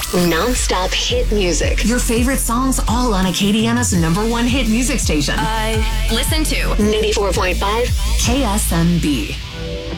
Non-stop hit music. Your favorite songs all on Acadiana's #1 hit music station. I listen to 94.5 KSMB.